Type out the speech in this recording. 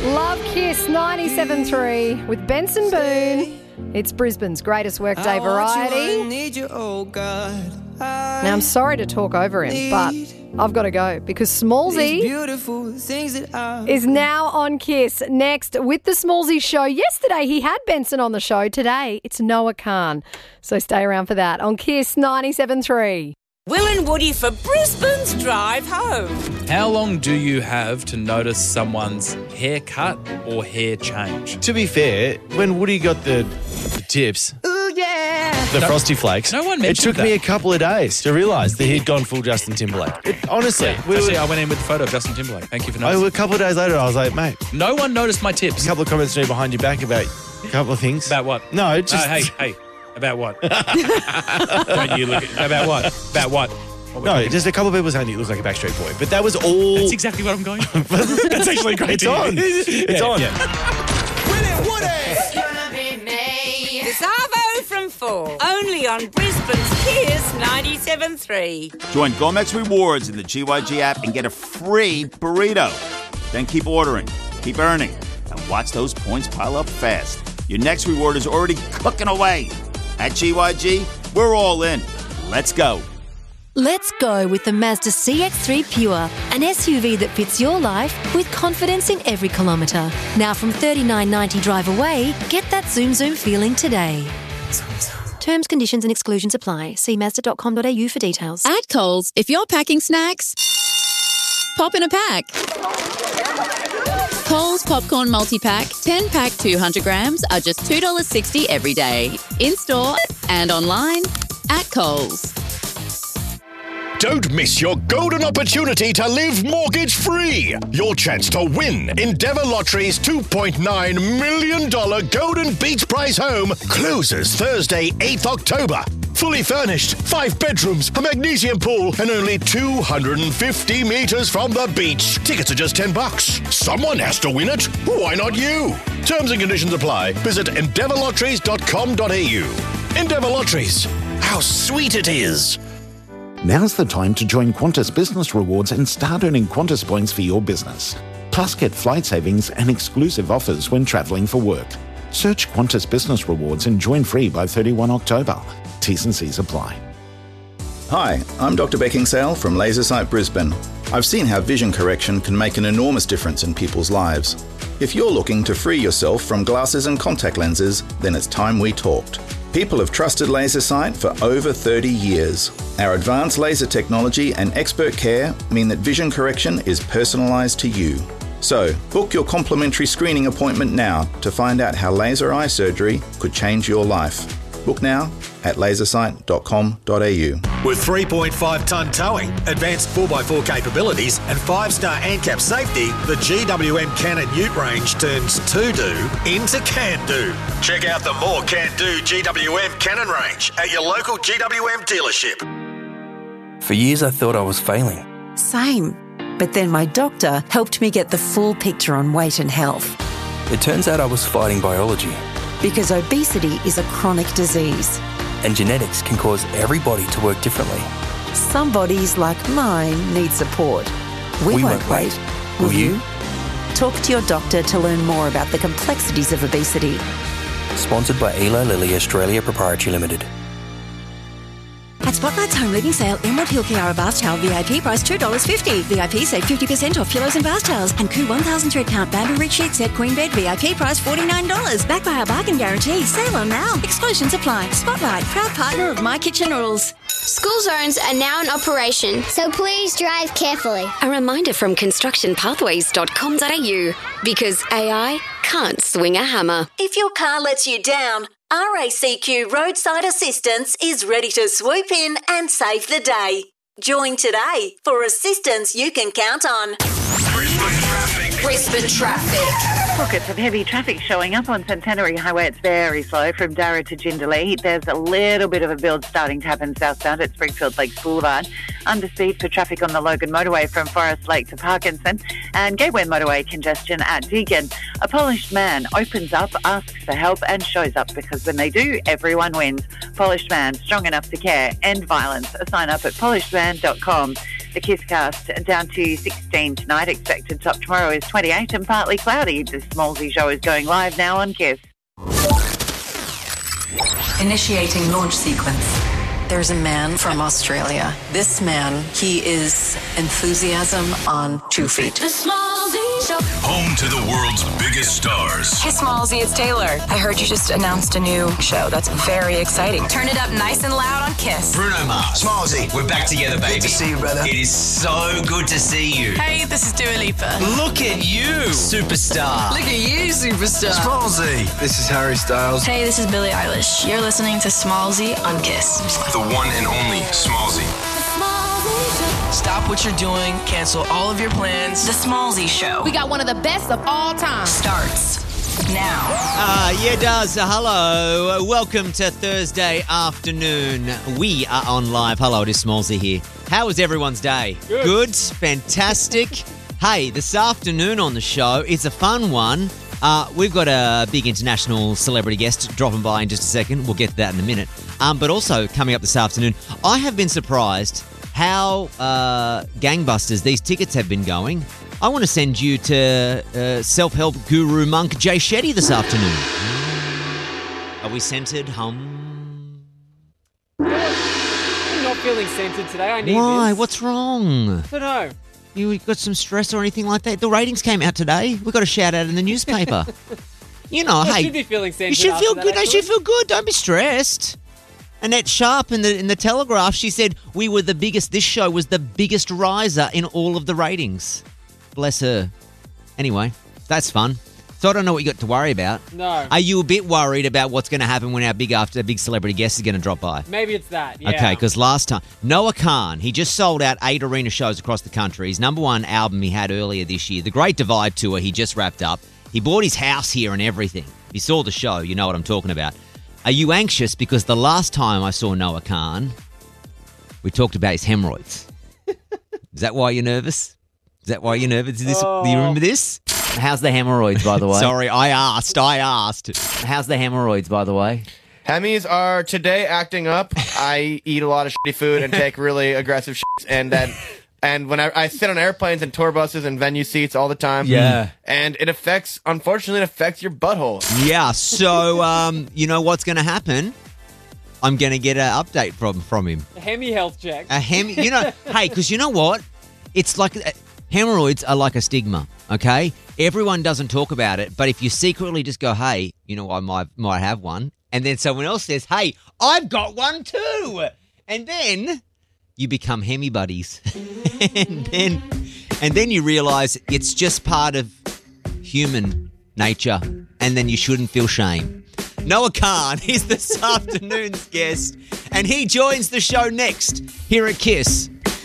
Love Kiss 97.3 with Benson Boone. It's Brisbane's greatest workday variety. Now, I'm sorry to talk over him, but I've got to go because Smallsy is now on Kiss. Next, with the Smallsy show. Yesterday, he had Benson on the show. Today, it's Noah Khan. So stay around for that on Kiss 97.3. Will and Woody for Brisbane's drive home. How long do you have to notice someone's haircut or hair change? To be fair, when Woody got the tips, the Frosty Flakes, no one it mentioned took me a couple of days to realise that he'd gone full Justin Timberlake. Honestly. I went in with the photo of Justin Timberlake. Thank you for noticing. A couple of days later, I was like, mate. No one noticed my tips. A couple of comments behind your back about a couple of things. About what? No, just... Hey. About what? Don't you look at... About what? About what? No, just a couple of people saying you look like a Backstreet Boy. But that was all... That's exactly what I'm going for. That's actually great. It's on. It's on. Yeah. It's gonna be me. The Savo from 4. Only on Brisbane's Kiss 97.3. Join Gomex Rewards in the GYG app and get a free burrito. Then keep ordering, keep earning, and watch those points pile up fast. Your next reward is already cooking away. At GYG, we're all in. Let's go. Let's go with the Mazda CX-3 Pure, an SUV that fits your life with confidence in every kilometre. Now from $39.90 drive away, get that zoom feeling today. Terms, conditions and exclusions apply. See Mazda.com.au for details. At Coles, if you're packing snacks, pop in a pack. Coles Popcorn Multi-Pack, 10-pack 200 grams are just $2.60 every day. In-store and online at Coles. Don't miss your golden opportunity to live mortgage-free. Your chance to win Endeavour Lottery's $2.9 million Golden Beach Prize home closes Thursday, 8th October. Fully furnished, 5 bedrooms, a magnesium pool, and only 250 metres from the beach. Tickets are just $10. Someone has to win it. Why not you? Terms and conditions apply. Visit endeavourlotteries.com.au. Endeavour Lotteries. How sweet it is. Now's the time to join Qantas Business Rewards and start earning Qantas points for your business. Plus, get flight savings and exclusive offers when travelling for work. Search Qantas Business Rewards and join free by 31 October. T's and C's apply. Hi, I'm Dr. Beckingsale from LaserSight Brisbane. I've seen how vision correction can make an enormous difference in people's lives. If you're looking to free yourself from glasses and contact lenses, then it's time we talked. People have trusted LaserSight for over 30 years. Our advanced laser technology and expert care mean that vision correction is personalised to you. So, book your complimentary screening appointment now to find out how laser eye surgery could change your life. Book now at lasersight.com.au. With 3.5-tonne towing, advanced 4x4 capabilities and 5-star ANCAP safety, the GWM Cannon Ute range turns to-do into can-do. Check out the more can-do GWM Cannon range at your local GWM dealership. For years I thought I was failing. Same. But then my doctor helped me get the full picture on weight and health. It turns out I was fighting biology. Because obesity is a chronic disease. And genetics can cause every body to work differently. Some bodies, like mine, need support. We won't wait. Will you? Talk to your doctor to learn more about the complexities of obesity. Sponsored by Eli Lilly Australia Proprietary Limited. At Spotlight's home living sale, Emerald Hill Kiara bath towel VIP price $2.50. VIP save 50% off pillows and bath towels. And Koo 1000 thread count bamboo reach sheet set queen bed VIP price $49. Backed by our bargain guarantee. Sale on now. Exclusions apply. Spotlight, proud partner of My Kitchen Rules. School zones are now in operation, so please drive carefully. A reminder from constructionpathways.com.au, because AI can't swing a hammer. If your car lets you down, RACQ Roadside Assistance is ready to swoop in and save the day. Join today for assistance you can count on. Brisbane traffic. Pockets of heavy traffic showing up on Centenary Highway. It's very slow from Darra to Jindalee. There's a little bit of a build starting to happen southbound at Springfield Lakes Boulevard. Under speed for traffic on the Logan Motorway from Forest Lake to Parkinson. And Gateway Motorway congestion at Deagon. A Polished Man opens up, asks for help and shows up, because when they do, everyone wins. Polished Man, strong enough to care. End violence. Sign up at polishedman.com. The Kisscast down to 16 tonight. Expected top tomorrow is 28 and partly cloudy. The Smallsy Show is going live now on Kiss. Initiating launch sequence. There's a man from Australia. This man, he is enthusiasm on 2 feet. The Smallsy Show. Home to the world's biggest stars. Hey, Smallsy, it's Taylor. I heard you just announced a new show. That's very exciting. Turn it up nice and loud on Kiss. Bruno Mars. Smallsy, we're back together, baby. Good to see you, brother. It is so good to see you. Hey, this is Dua Lipa. Look at you, superstar. Look at you, superstar. Smallsy. This is Harry Styles. Hey, this is Billie Eilish. You're listening to Smallsy on Kiss. The one and only Smallsy. Stop what you're doing. Cancel all of your plans. The Smallsy Show. We got one of the best of all time. Starts now. Yeah, it does. Hello. Welcome to Thursday afternoon. We are on live. Hello, it is Smallsy here. How was everyone's day? Good. Fantastic. Hey, this afternoon on the show, it's a fun one. We've got a big international celebrity guest dropping by in just a second. We'll get to that in a minute. But also, coming up this afternoon, I have been surprised how gangbusters these tickets have been going. I want to send you to self-help guru monk Jay Shetty this afternoon. Are we centered? I'm not feeling centered today. I need Why? this. What's wrong? I don't know. You got some stress or anything like that? The ratings came out today. We got a shout out in the newspaper. You know, I hey, should be feeling centered. you should feel after good. that, You should feel good. Don't be stressed. Annette Sharp in the Telegraph, she said, this show was the biggest riser in all of the ratings. Bless her. Anyway, that's fun. So I don't know what you got to worry about. No. Are you a bit worried about what's going to happen when our big celebrity guest is going to drop by? Maybe it's that, yeah. Okay, because last time, Noah Khan, he just sold out 8 arena shows across the country. His number one album he had earlier this year, the Great Divide Tour, he just wrapped up. He bought his house here and everything. If you saw the show, you know what I'm talking about. Are you anxious? Because the last time I saw Noah Khan, we talked about his hemorrhoids. Is that why you're nervous? Is that why you're nervous? Do you remember this? How's the hemorrhoids, by the way? Sorry, I asked. How's the hemorrhoids, by the way? Hemis are today acting up. I eat a lot of shitty food and take really aggressive shits, and when I sit on airplanes and tour buses and venue seats all the time. Yeah. And unfortunately, it affects your butthole. Yeah, so you know what's going to happen? I'm going to get an update from him. A hemi health check. Hey, because you know what? It's like hemorrhoids are like a stigma, okay? Everyone doesn't talk about it, but if you secretly just go, hey, I might have one, and then someone else says, hey, I've got one too, and then you become hemi buddies, and then you realise it's just part of human nature, and then you shouldn't feel shame. Noah Khan is this afternoon's guest, and he joins the show next here at Kiss